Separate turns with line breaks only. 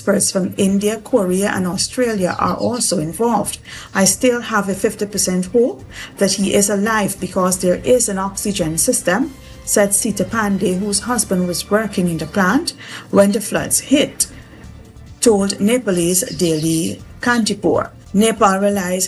experts from India, Korea, and Australia are also involved. I still have a 50% hope that he is alive because there is an oxygen system, said Sita Pandey, whose husband was working in the plant when the floods hit, told Nepalese daily Kantipur. Nepal relies